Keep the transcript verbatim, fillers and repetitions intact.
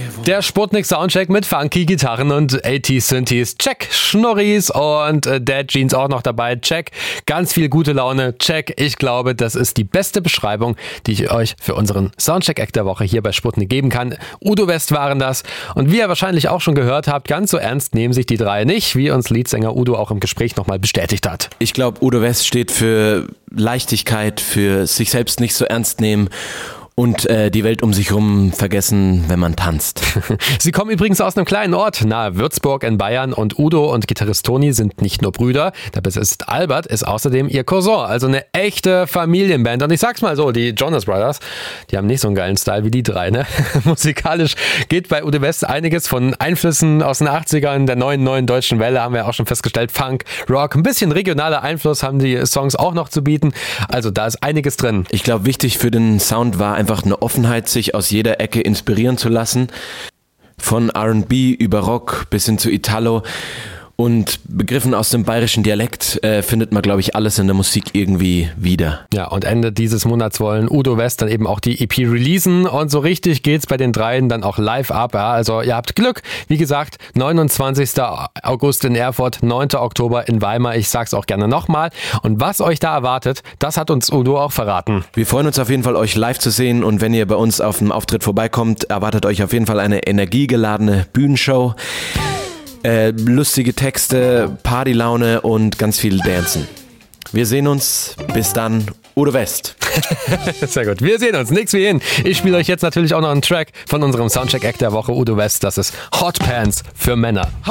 Der Sputnik Soundcheck mit funky Gitarren und achtziger Synthes. Check. Schnurris und äh, Dad Jeans auch noch dabei. Check. Ganz viel gute Laune. Check. Ich glaube, das ist die beste Beschreibung, die ich euch für unseren Soundcheck-Act der Woche hier bei Sputnik geben kann. Udo West waren das. Und wie ihr wahrscheinlich auch schon gehört habt, ganz so ernst nehmen sich die drei nicht, wie uns Leadsänger Udo auch im Gespräch nochmal bestätigt hat. Ich glaube, Udo West steht für Leichtigkeit, für sich selbst nicht so ernst nehmen und äh, die Welt um sich herum vergessen, wenn man tanzt. Sie kommen übrigens aus einem kleinen Ort nahe Würzburg in Bayern und Udo und Gitarrist Toni sind nicht nur Brüder, der Bassist Albert ist außerdem ihr Cousin, also eine echte Familienband. Und ich sag's mal so, die Jonas Brothers, die haben nicht so einen geilen Style wie die drei, ne? Musikalisch geht bei Udo West einiges von Einflüssen aus den achtzigern, der neuen, neuen deutschen Welle, haben wir auch schon festgestellt, Funk, Rock, ein bisschen regionaler Einfluss haben die Songs auch noch zu bieten, also da ist einiges drin. Ich glaube, wichtig für den Sound war einfach eine Offenheit, sich aus jeder Ecke inspirieren zu lassen. Von R und B über Rock bis hin zu Italo. Und Begriffen aus dem bayerischen Dialekt äh, findet man, glaube ich, alles in der Musik irgendwie wieder. Ja, und Ende dieses Monats wollen Udo West dann eben auch die E P releasen und so richtig geht's bei den dreien dann auch live ab. Ja, also ihr habt Glück. Wie gesagt, neunundzwanzigster August in Erfurt, neunter Oktober in Weimar. Ich sag's auch gerne nochmal. Und was euch da erwartet, das hat uns Udo auch verraten. Wir freuen uns auf jeden Fall, euch live zu sehen. Und wenn ihr bei uns auf dem Auftritt vorbeikommt, erwartet euch auf jeden Fall eine energiegeladene Bühnenshow. Äh, lustige Texte, Partylaune und ganz viel Dancen. Wir sehen uns. Bis dann. Udo West. Sehr gut. Wir sehen uns. Nix wie hin. Ich spiele euch jetzt natürlich auch noch einen Track von unserem Soundcheck-Act der Woche. Udo West. Das ist Hot Pants für Männer.